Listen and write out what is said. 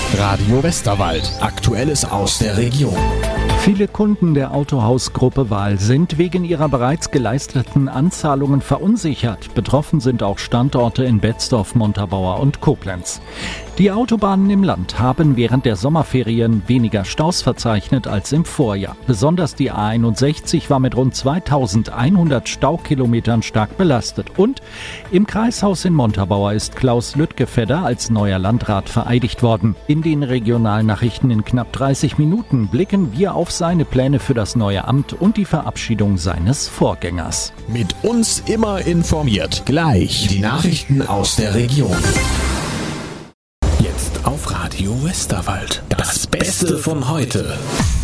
Radio Westerwald. Aktuelles aus der Region. Viele Kunden der Autohaus-Gruppe Wahl sind wegen ihrer bereits geleisteten Anzahlungen verunsichert. Betroffen sind auch Standorte in Betzdorf, Montabaur und Koblenz. Die Autobahnen im Land haben während der Sommerferien weniger Staus verzeichnet als im Vorjahr. Besonders die A61 war mit rund 2100 Staukilometern stark belastet. Und im Kreishaus in Montabaur ist Klaus Lüttgefedder als neuer Landrat vereidigt worden. In den Regionalnachrichten in knapp 30 Minuten blicken wir auf seine Pläne für das neue Amt und die Verabschiedung seines Vorgängers. Mit uns immer informiert. Gleich die Nachrichten aus der Region. Jetzt auf Radio Westerwald. Das Beste von heute.